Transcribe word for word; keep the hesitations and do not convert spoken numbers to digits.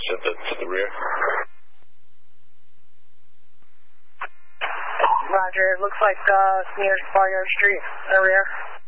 to the, to the rear. Roger, it looks like uh, near Spar Yard Street, in the rear.